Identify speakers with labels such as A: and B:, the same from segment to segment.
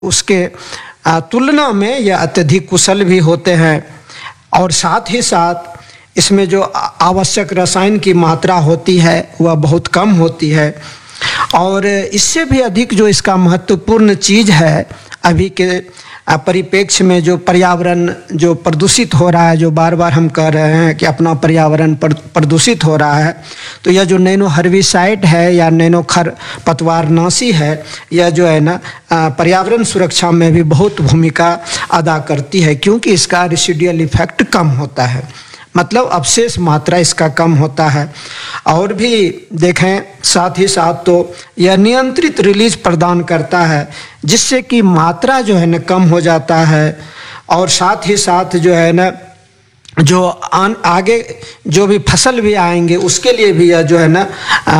A: उसके तुलना में यह अत्यधिक कुशल भी होते हैं और साथ ही साथ इसमें जो आवश्यक रसायन की मात्रा होती है वह बहुत कम होती है। और इससे भी अधिक जो इसका महत्वपूर्ण चीज़ है अभी के परिप्रेक्ष्य में जो पर्यावरण जो प्रदूषित हो रहा है, जो बार बार हम कह रहे हैं कि अपना पर्यावरण प्रदूषित हो रहा है, तो यह जो नैनो हर्बिसाइड है या नैनो खरपतवारनाशी है, यह जो है ना पर्यावरण सुरक्षा में भी बहुत भूमिका अदा करती है, क्योंकि इसका रेसिडुअल इफेक्ट कम होता है, मतलब अवशेष मात्रा इसका कम होता है। और भी देखें साथ ही साथ तो यह नियंत्रित रिलीज प्रदान करता है, जिससे कि मात्रा जो है ना कम हो जाता है। और साथ ही साथ जो है ना जो आगे जो भी फसल भी आएंगे उसके लिए भी यह जो है ना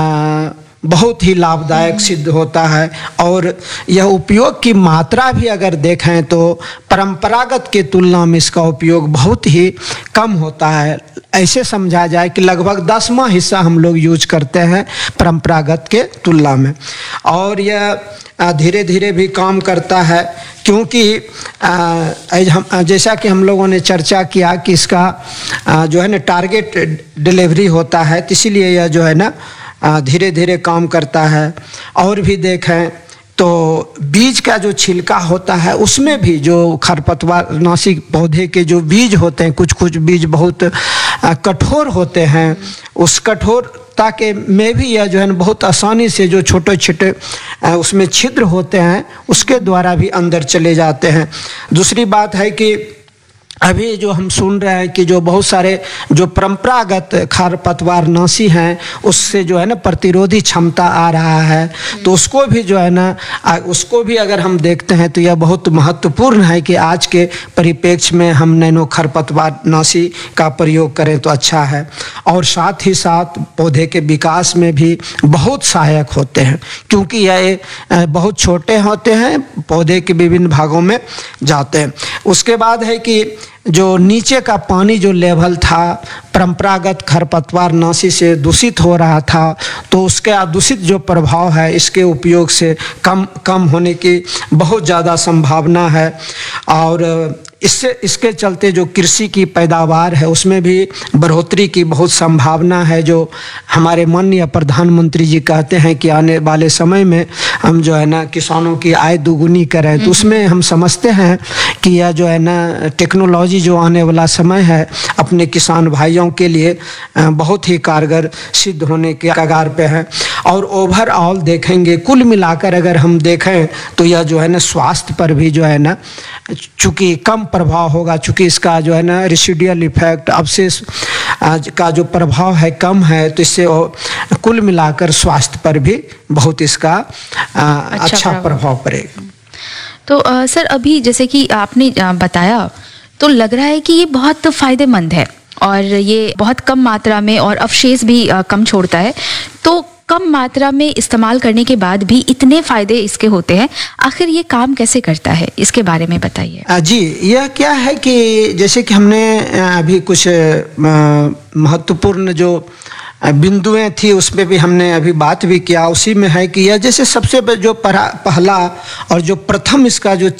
A: बहुत ही लाभदायक सिद्ध होता है। और यह उपयोग की मात्रा भी अगर देखें तो परंपरागत के तुलना में इसका उपयोग बहुत ही कम होता है। ऐसे समझा जाए कि लगभग 10वां हिस्सा हम लोग यूज करते हैं परंपरागत के तुलना में। और यह धीरे धीरे भी काम करता है, क्योंकि जैसा कि हम लोगों ने चर्चा किया कि इसका जो है ना टारगेट डिलीवरी होता है, तो इसीलिए यह जो है ना धीरे धीरे काम करता है। और भी देखें तो बीज का जो छिलका होता है उसमें भी जो खरपतवारनाशी पौधे के जो बीज होते हैं, कुछ कुछ बीज बहुत कठोर होते हैं, उस कठोरता के में भी यह जो है बहुत आसानी से जो छोटे छोटे उसमें छिद्र होते हैं उसके द्वारा भी अंदर चले जाते हैं। दूसरी बात है कि अभी जो हम सुन रहे हैं कि जो बहुत सारे जो परंपरागत खरपतवारनाशी हैं उससे जो है ना प्रतिरोधी क्षमता आ रहा है, तो उसको भी जो है ना उसको भी अगर हम देखते हैं तो यह बहुत महत्वपूर्ण है कि आज के परिप्रेक्ष्य में हम नैनो खरपतवारनाशी का प्रयोग करें तो अच्छा है। और साथ ही साथ पौधे के विकास में भी बहुत सहायक होते हैं, क्योंकि यह बहुत छोटे होते हैं, पौधे के विभिन्न भागों में जाते हैं। उसके बाद है कि जो नीचे का पानी जो लेवल था परंपरागत खरपतवारनाशी से दूषित हो रहा था, तो उसका दूषित जो प्रभाव है इसके उपयोग से कम होने की बहुत ज़्यादा संभावना है। और इसके चलते जो कृषि की पैदावार है उसमें भी बढ़ोतरी की बहुत संभावना है। जो हमारे माननीय प्रधानमंत्री जी कहते हैं कि आने वाले समय में हम जो है ना किसानों की आय दोगुनी करें, तो उसमें हम समझते हैं कि यह जो है ना टेक्नोलॉजी जो आने वाला समय है अपने किसान भाइयों के लिए बहुत ही कारगर सिद्ध होने के कगार पे है। और ओवरऑल देखेंगे, कुल मिलाकर अगर हम देखें तो यह जो है ना स्वास्थ्य पर भी जो है ना चूँकि कम प्रभाव होगा, चूँकि इसका जो है ना रेसिडुअल इफेक्ट अवशेष का जो प्रभाव है कम है, तो इससे कुल मिलाकर स्वास्थ्य पर भी बहुत इसका अच्छा प्रभाव पड़ेगा।
B: तो सर अभी जैसे कि आपने बताया तो लग रहा है कि ये बहुत फ़ायदेमंद है और ये बहुत कम मात्रा में और अवशेष भी कम छोड़ता है। तो कम मात्रा में इस्तेमाल करने के बाद भी इतने फ़ायदे इसके होते हैं, आखिर ये काम कैसे करता है, इसके बारे में बताइए।
A: जी, यह क्या है कि जैसे कि हमने अभी कुछ महत्वपूर्ण जो बिंदुएं थी उसमें भी हमने अभी बात भी किया, उसी में है कि यह जैसे सबसे जो पहला और जो प्रथम इसका जो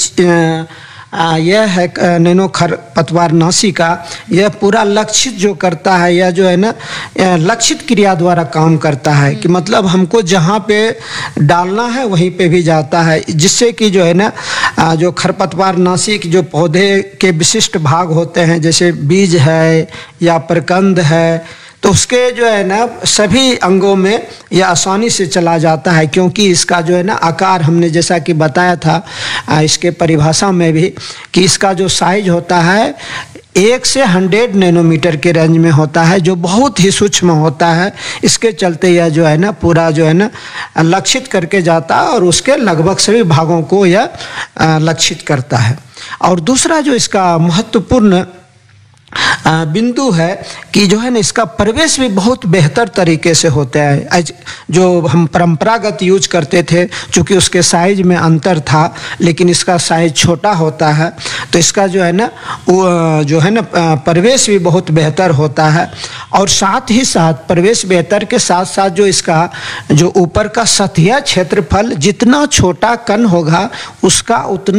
A: यह है नैनो खरपतवारनाशी का, यह पूरा लक्षित जो करता है, यह जो है ना लक्षित क्रिया द्वारा काम करता है कि मतलब हमको जहाँ पे डालना है वहीं पे भी जाता है, जिससे कि जो है ना जो खरपतवारनाशी के जो पौधे के विशिष्ट भाग होते हैं जैसे बीज है या प्रकंद है, तो उसके जो है ना सभी अंगों में यह आसानी से चला जाता है, क्योंकि इसका जो है ना आकार हमने जैसा कि बताया था इसके परिभाषा में भी कि इसका जो साइज होता है 1 से 100 नैनोमीटर के रेंज में होता है, जो बहुत ही सूक्ष्म होता है। इसके चलते यह जो है ना पूरा जो है ना लक्षित करके जाता है और उसके लगभग सभी भागों को यह लक्षित करता है। और दूसरा जो इसका महत्वपूर्ण बिंदु है कि जो है ना इसका प्रवेश भी बहुत बेहतर तरीके से होता है। जो हम परंपरागत यूज करते थे, चूँकि उसके साइज में अंतर था, लेकिन इसका साइज छोटा होता है, तो इसका जो है ना प्रवेश भी बहुत बेहतर होता है। और साथ ही साथ प्रवेश बेहतर के साथ साथ जो इसका जो ऊपर का सतहिया क्षेत्रफल जितना छोटा कण होगा उसका उतना